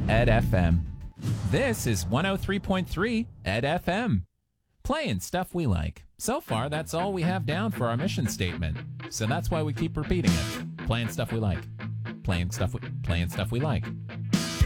Ed FM. This is 103.3 Ed FM. Playing stuff we like. So far, that's all we have down for our mission statement. So that's why we keep repeating it. Playing stuff we like. Playing stuff we like.